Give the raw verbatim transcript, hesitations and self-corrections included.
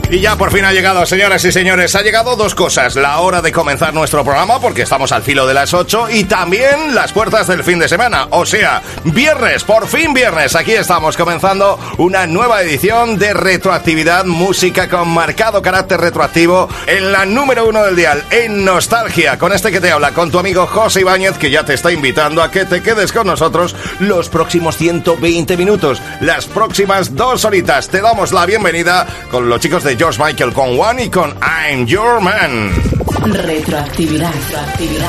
Y ya por fin ha llegado, señoras y señores, ha llegado dos cosas. La hora de comenzar nuestro programa, porque estamos al filo de las ocho, y también las puertas del fin de semana. O sea, viernes, por fin viernes. Aquí estamos comenzando una nueva edición de Retroactividad, música con marcado carácter retroactivo, en la número uno del dial, en Nostalgia. Con este que te habla, con tu amigo José Ibáñez, que ya te está invitando a que te quedes con nosotros los próximos ciento veinte minutos. Las próximas dos horitas. Te damos la bienvenida con los chicos de George Michael, con One y con I'm Your Man. Retroactividad. Retroactividad.